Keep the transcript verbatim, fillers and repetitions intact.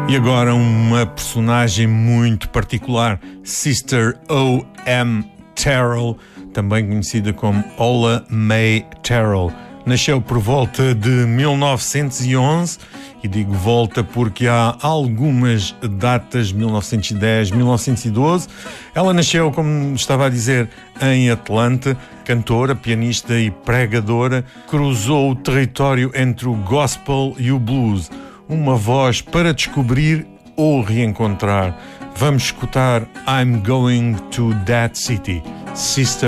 E agora uma personagem muito particular, Sister O M Terrell, também conhecida como Ola Mae Terrell. Nasceu por volta de mil novecentos e onze, e digo volta porque há algumas datas, mil novecentos e dez, mil novecentos e doze. Ela nasceu, como estava a dizer, em Atlanta, cantora, pianista e pregadora, cruzou o território entre o gospel e o blues, uma voz para descobrir ou reencontrar. Vamos escutar I'm Going to That City, Sister